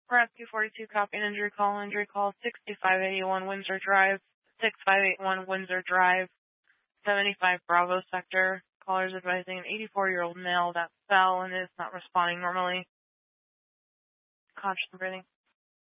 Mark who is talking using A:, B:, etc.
A: Rescue 42, copy an injury call 6581 Windsor Drive, 6581 Windsor Drive, 75 Bravo sector. Caller's advising an 84-year-old male that fell and is not responding normally. Conscious and breathing.